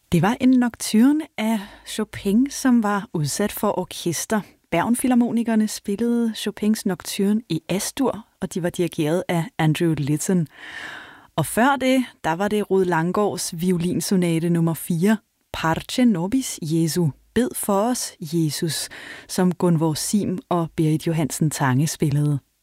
Det var en nocturne af Chopin, som var udsat for orkester. Bergen-filharmonikerne spillede Chopins nocturne i Astur, og de var dirigeret af Andrew Litton. Og før det, der var det Rued Langgaards violinsonate nummer 4, Parce nobis Jesu, Bed for os, Jesus, som Gunvor Sim og Berit Johansen Tange spillede.